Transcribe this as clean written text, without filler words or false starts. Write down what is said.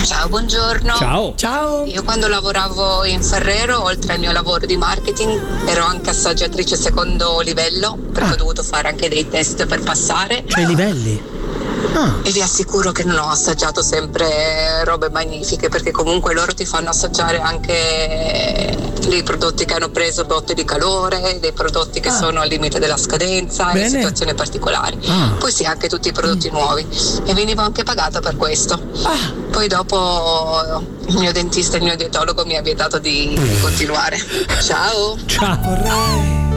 Ciao, buongiorno. Ciao. Ciao. Io quando lavoravo in Ferrero, oltre al mio lavoro di marketing, ero anche assaggiatrice secondo livello, perché ho dovuto fare anche dei test per passare. Cioè i livelli. E vi assicuro che non ho assaggiato sempre robe magnifiche, perché comunque loro ti fanno assaggiare anche dei prodotti che hanno preso botte di calore, dei prodotti che sono al limite della scadenza, in situazioni particolari. Poi sì, anche tutti i prodotti nuovi, e venivo anche pagata per questo. Poi dopo il mio dentista e il mio dietologo mi ha vietato di continuare. Ciao. Ciao. Vorrei